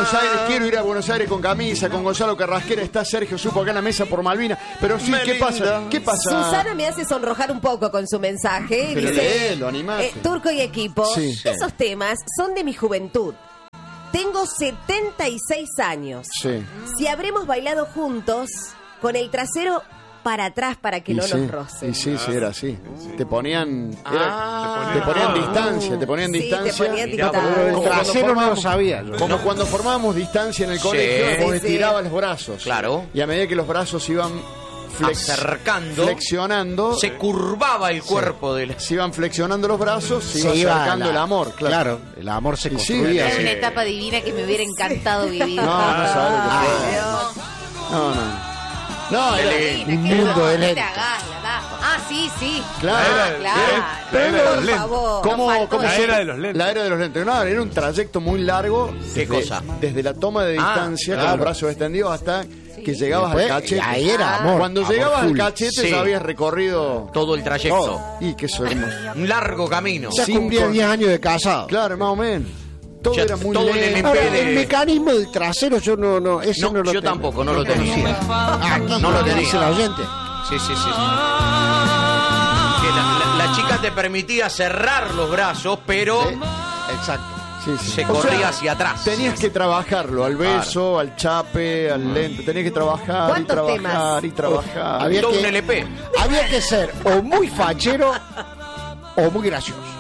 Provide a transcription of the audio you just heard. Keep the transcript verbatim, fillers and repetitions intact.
Buenos Aires, quiero ir a Buenos Aires con camisa, con Gonzalo Carrasquera, está Sergio Supo acá en la mesa por Malvinas. Pero sí, ¿qué pasa? ¿Qué pasa? Susana me hace sonrojar un poco con su mensaje. Pero Dice, léelo, animate. eh, Turco y equipo, Sí. esos temas son de mi juventud. Tengo setenta y seis años. Sí. Si habremos bailado juntos, con el trasero para atrás para que Y no sí, nos rocen. Y sí, sí, era así. Te ponían, era- Ah. te ponían distancia, te ponían Sí, te distancia. ponían Mirá, distancia. pero El Como cuando trasero no lo formamos- sabía. yo. Como cuando formábamos distancia en el Sí. colegio, vos Sí, sí. estirabas los brazos. Claro. Y a medida que los brazos iban flex- Acercando. flexionando, Se curvaba el cuerpo del... se iban flexionando los brazos, se, Se iba iba acercando la- el amor. Claro. Claro, el amor se Y sí, construía era así. Una etapa divina que me hubiera encantado vivir. No, no sabes lo que Ay, fue. Dios. No, no. No, era, Un mundo de lento. Ah, sí, sí. Claro. Ah, claro. La era de los Por lentes. favor. ¿Cómo, faltó cómo La se- era de los lentes. La era de los lentes. No, era un trayecto muy largo. ¿Qué desde- cosa? Desde la toma de Ah, distancia, con claro. los brazos extendidos, hasta que llegabas Después, al cachete. ahí era amor. Cuando amor llegabas full. al cachete, Sí. ya habías recorrido Todo el trayecto. todo. Y que eso hermoso. Un largo camino. Ya Sin cumplía cor- diez años de casado. Claro, más o menos. Todo Ya, era muy todo en el lento. M P Ahora, de- el mecanismo del trasero yo no, no, ese No, no, lo yo tengo. tampoco, no lo tenía. conocía. Aquí No lo lo tenía. dice la oyente. Sí, sí, sí. Que la, la- la chica te permitía cerrar los brazos, pero Sí, exacto. Sí, sí. se O corría sea, hacia atrás. Tenías que trabajarlo, al beso, al chape, al lento. Tenías que trabajar y ¿Cuántos trabajar temas? y trabajar. Había Todo que- un L P. Había que ser o muy fachero o muy gracioso.